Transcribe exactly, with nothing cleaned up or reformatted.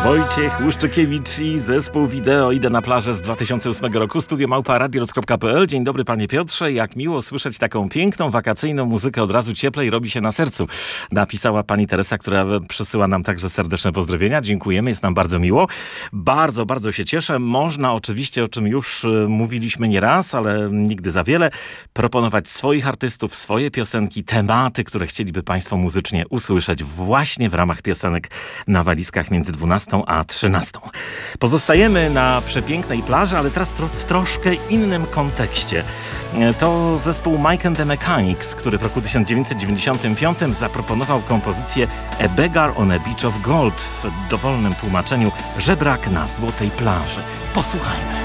Wojciech Łuszczykiewicz i zespół Wideo Idę na plażę z dwa tysiące ósmego roku. Studio małpa radioroz kropka pe el. Dzień dobry, panie Piotrze. Jak miło słyszeć taką piękną, wakacyjną muzykę. Od razu cieplej robi się na sercu. Napisała pani Teresa, która przysyła nam także serdeczne pozdrowienia. Dziękujemy, jest nam bardzo miło. Bardzo, bardzo się cieszę. Można oczywiście, o czym już mówiliśmy nieraz, ale nigdy za wiele, proponować swoich artystów, swoje piosenki, tematy, które chcieliby państwo muzycznie usłyszeć właśnie w ramach piosenek na walizkach między dwunastą a trzynastą. Pozostajemy na przepięknej plaży, ale teraz tro- w troszkę innym kontekście. To zespół Mike and the Mechanics, który w roku tysiąc dziewięćset dziewięćdziesiątym piątym zaproponował kompozycję A Beggar on a Beach of Gold w dowolnym tłumaczeniu Żebrak na złotej plaży. Posłuchajmy.